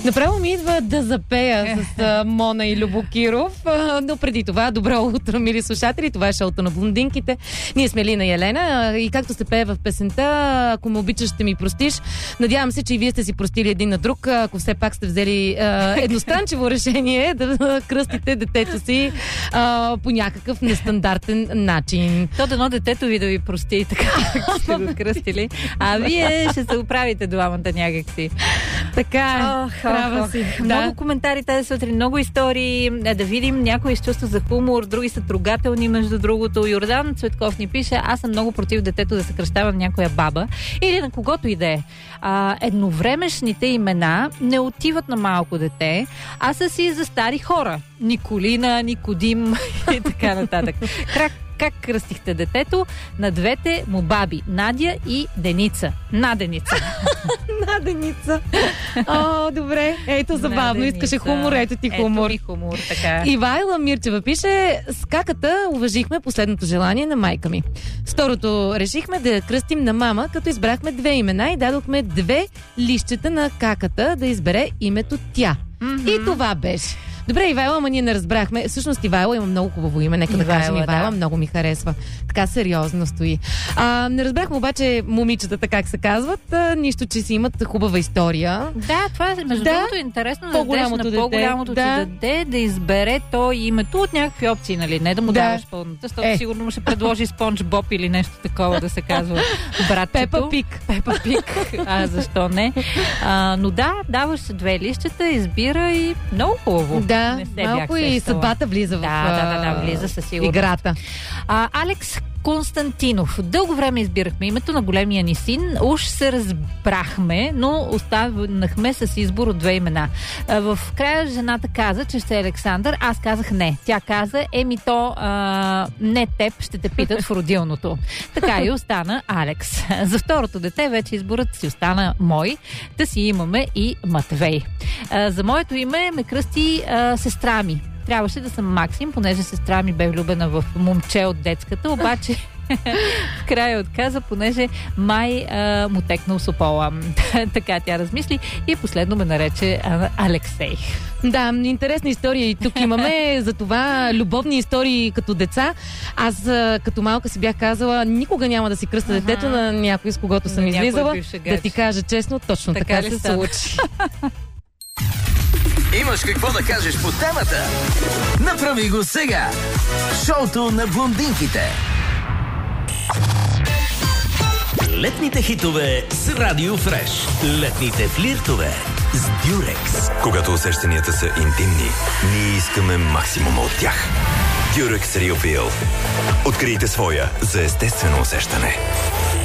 Направо ми идва да запея с Мона и Любо Киров, но преди това, добро утро, мили слушатели, това е шоуто на блондинките. Ние сме Лина и Елена и както се пее в песента, ако ме обичаш, ще ми простиш. Надявам се, че и вие сте си простили един на друг, ако все пак сте взели едностранчиво решение да кръстите детето си по някакъв нестандартен начин. То дано детето ви да ви прости, така как сте го кръстили, а вие ще се оправите двамата някакси. Така трябва си. Много коментари тази сутрин, много истории. Да видим, някои с чувство за хумор, други са трогателни, между другото. Йордан Цветков ни пише: аз съм много против детето да се кръщава на някоя баба или на когото и да е. Едновремешните имена не отиват на малко дете, а са си за стари хора. Николина, Никодим и така нататък. Как кръстихте детето? На двете му баби, Надя и Деница. Наденица. Наденица. О, добре. Ето забавно. Искаше хумор, ето ти хумор. Ето ми хумор, така. Ивайла Мирчева пише: с каката уважихме последното желание на майка ми. С второто решихме да я кръстим на мама, като избрахме две имена и дадохме две лищета на каката да избере името тя. И това беше. Добре, Ивайла, ама ние не разбрахме. Всъщност Ивайла има много хубаво име. Нека да кажем Ивайла, много ми харесва. Така сериозно стои. Не разбрахме обаче момичетата как се казват. Нищо, че си имат хубава история. Да, това е между другото интересно да дадеш на по-голямото ти дете да избере то името от някакви опции, нали? Не да му даваш пълната, защото сигурно му ще предложи Спонж Боб или нещо такова да се казва братчето. Пепа Пик. Пепа Пик. Защо не? Но да, даваш две лищета, избира и много хубаво. Да, малко и съдбата влиза в влиза със сигурност. Играта. Алекс Константинов. Дълго време избирахме името на големия ни син. Уж се разбрахме, но останахме с избор от две имена. В края жената каза, че ще е Александър. Аз казах не. Тя каза, не теб, ще те питат в родилното. Така и остана Алекс. За второто дете вече изборът си остана мой. Да си имаме и Матвей. За моето име ме кръсти сестра ми. Трябваше да съм Максим, понеже сестра ми бе влюбена в момче от детската, обаче в края отказа, понеже май му текнал сопола. Така тя размисли и последно ме нарече Алексей. Да, интересна история и тук имаме за това любовни истории като деца. Аз като малка си бях казала, никога няма да си кръста детето на някой, с когото съм излизала. Да ти кажа честно, точно така се случи. Имаш какво да кажеш по темата? Направи го сега! Шоуто на блондинките. Летните хитове с Радио Фреш. Летните флиртове с Дюрекс. Когато усещанията са интимни, ние искаме максимума от тях. Дюрекс Real Feel. Открийте своя за естествено усещане.